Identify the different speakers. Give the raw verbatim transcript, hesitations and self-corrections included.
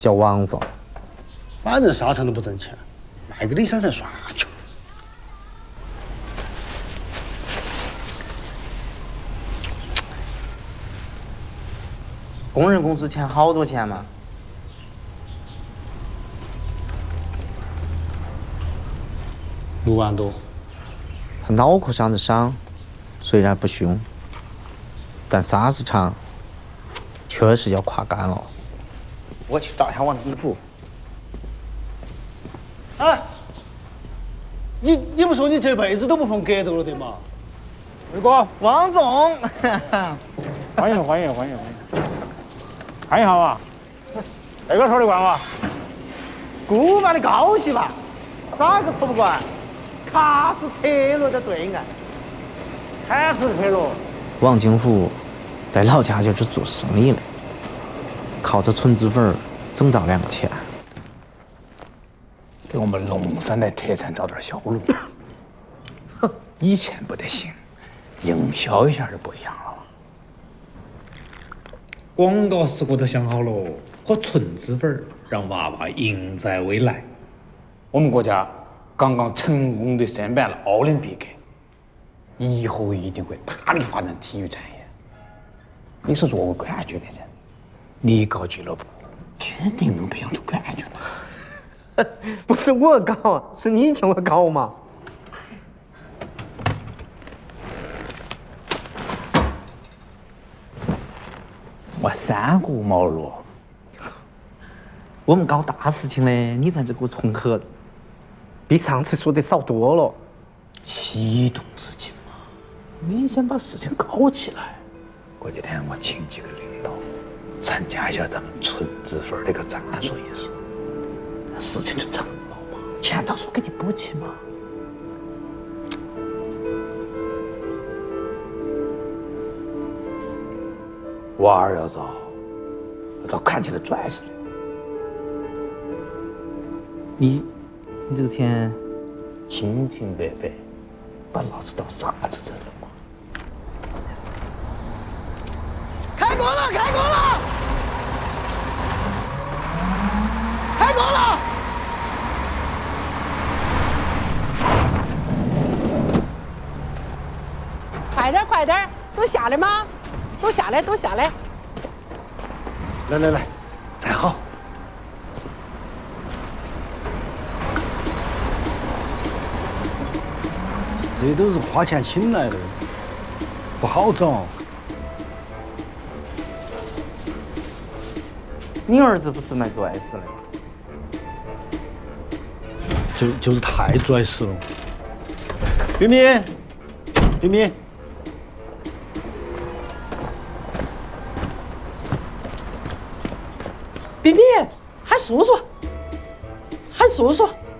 Speaker 1: 叫王凤。
Speaker 2: 反正沙城都不挣钱，卖给李三才算球。
Speaker 1: 工人工资欠好多钱嘛？
Speaker 2: 六万多。
Speaker 1: 他脑壳上的伤虽然不凶，但沙子厂确实要垮干了。我去找一下王金福。
Speaker 2: 哎，你你不说你这辈子都不碰格斗了对吗？
Speaker 3: 二哥，
Speaker 1: 王总，
Speaker 3: 欢迎欢迎欢迎欢迎，看一下嘛，这个说得惯哇？
Speaker 1: 古巴的高息吧，咋个戳不惯？卡斯特罗的对岸。
Speaker 3: 卡斯特罗。
Speaker 1: 王金福在老家就是做生意的，靠着存资本挣到两个钱。
Speaker 3: 给我们龙山的特产找点销路。以前不得行，营销一下就不一样了。
Speaker 4: 广告师我都想好了，和存资本让娃娃赢在未来。
Speaker 3: 我们国家刚刚成功的申办了奥林匹克，以后一定会大力发展体育产业。你是做过冠军的人，你搞俱乐部，肯定能培养出冠军来。
Speaker 1: 不是我搞，是你请我搞嘛。
Speaker 3: 我三顾茅庐，
Speaker 1: 我们搞大事情的，你在这给我充壳子，比上次说的少多了。
Speaker 3: 启动资金嘛，你先把事情搞起来。过几天我请几个领导参加一下咱们存资分那个战术仪式，事情就成了嘛，钱到时候给你补齐嘛。娃儿要找，要找看起来拽似的。
Speaker 1: 你，你这个钱，
Speaker 3: 清清白白，把老子当啥子人了嘛？
Speaker 2: 开工了，开工了，开工了！
Speaker 5: 快点，快点，都下来吗？都下来，都下来！
Speaker 2: 来来来，站好。这都是花钱请来的，不好找。
Speaker 1: 你儿子不是卖钻石的吗？
Speaker 2: 就就是太拽死了。冰冰，冰冰。
Speaker 5: 冰冰，喊叔叔，喊叔叔。